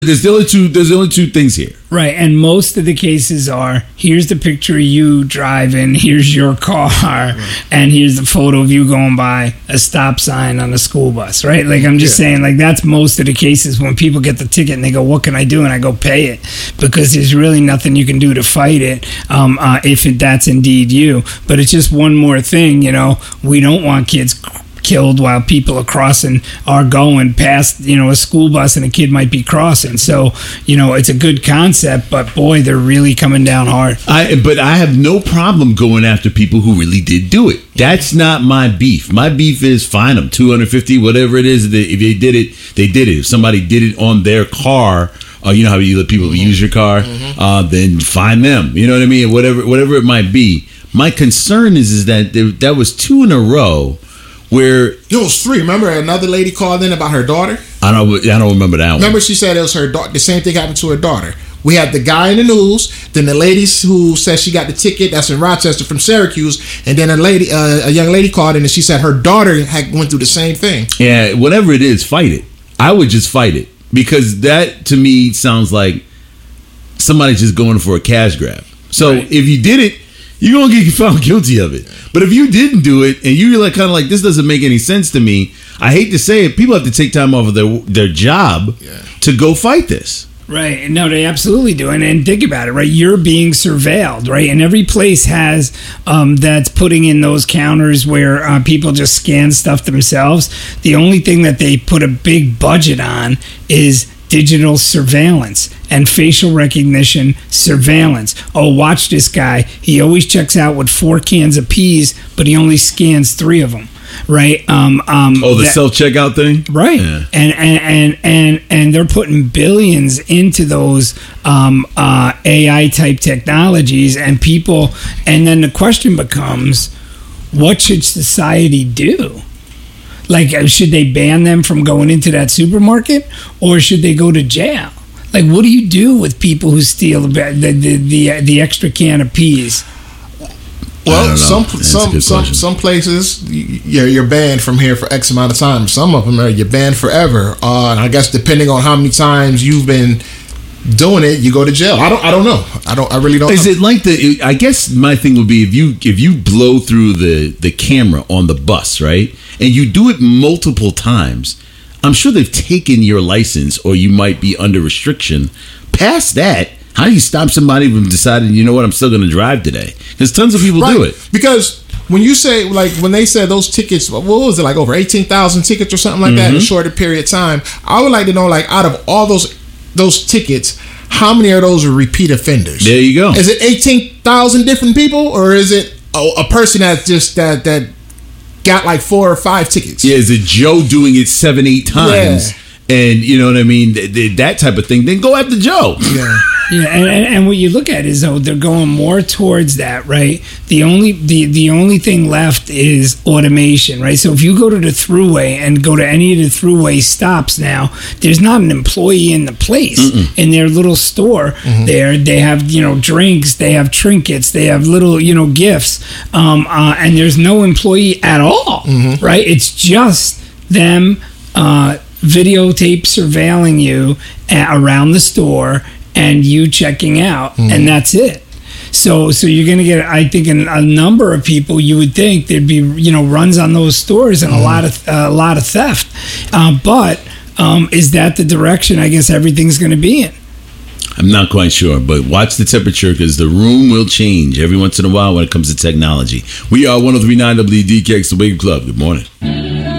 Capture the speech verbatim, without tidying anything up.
There's the only two. There's the only two things here. Right, and most of the cases are, here's the picture of you driving, here's your car, right. and here's the photo of you going by a stop sign on a school bus, right? Like, I'm just yeah. saying, like, that's most of the cases when people get the ticket and they go, what can I do? And I go, pay it, because there's really nothing you can do to fight it um, uh, if it, that's indeed you. But it's just one more thing, you know, we don't want kids killed while people are crossing are going past, you know, a school bus and a kid might be crossing. So, you know, it's a good concept, but boy, they're really coming down hard. I but I have no problem going after people who really did do it. That's not my beef. My beef is fine them two hundred fifty, whatever it is. If they did it, they did it. If somebody did it on their car, uh, you know how you let people mm-hmm. use your car, mm-hmm. uh, then fine them. You know what I mean? Whatever, whatever it might be. My concern is is that there, that was two in a row. Where it was three. Remember, another lady called in about her daughter. I don't. I don't remember that one. Remember, she said it was her daughter. The same thing happened to her daughter. We had the guy in the news, then the lady who said she got the ticket. That's in Rochester from Syracuse, and then a lady, uh, a young lady called in and she said her daughter had went through the same thing. Yeah, whatever it is, fight it. I would just fight it because that to me sounds like somebody just going for a cash grab. So right. if you did it, you're going to get found guilty of it. But if you didn't do it and you're like kind of like, this doesn't make any sense to me, I hate to say it, people have to take time off of their their job yeah. to go fight this. Right. No, they absolutely do. And, and think about it, right? You're being surveilled, right? And every place has um, that's putting in those counters where uh, people just scan stuff themselves. The only thing that they put a big budget on is digital surveillance and facial recognition surveillance. Oh, watch this guy. He always checks out with four cans of peas, but he only scans three of them. Right. Um, um, oh, the that, self-checkout thing? Right. Yeah. And, and, and, and, and they're putting billions into those um, uh, A I type technologies and people. And then the question becomes, what should society do? Like, should they ban them from going into that supermarket, or should they go to jail? Like, what do you do with people who steal the the the, the extra can of peas? Well, some some some some places you're you're banned from here for X amount of time. Some of them are you're banned forever. Uh, and I guess depending on how many times you've been doing it, you go to jail. I don't. I don't know. I don't. I really don't. Is know. it like the? I guess my thing would be if you if you blow through the the camera on the bus, right, and you do it multiple times. I'm sure they've taken your license, or you might be under restriction. Past that, how do you stop somebody from deciding, you know what, I'm still going to drive today? Because tons of people right. do it. Because when you say, like, when they said those tickets, what was it, like over eighteen thousand tickets or something like mm-hmm. that in a shorter period of time? I would like to know, like, out of all those those tickets, how many of those are repeat offenders? There you go. Is it eighteen thousand different people, or is it a, a person that just that that got like four or five tickets? Yeah, is it Joe doing it seven, eight times? Yeah. And you know what I mean? That type of thing. Then go after Joe. Yeah. Yeah, and, and what you look at is though they're going more towards that, right? The only the, the only thing left is automation, right? So if you go to the thruway and go to any of the thruway stops now, there's not an employee in the place. Mm-mm. In their little store mm-hmm. there. They have, you know, drinks, they have trinkets, they have little, you know, gifts, um, uh, and there's no employee at all, mm-hmm. right? It's just them uh, videotape surveilling you around the store and you checking out, mm. and that's it. So, so you're going to get, I think, a, a number of people. You would think there'd be, you know, runs on those stores and mm. a lot of uh, a lot of theft. Uh, but um, is that the direction? I guess everything's going to be in. I'm not quite sure, but watch the temperature because the room will change every once in a while when it comes to technology. We are one oh three point nine W D K X, the Wake Club. Good morning.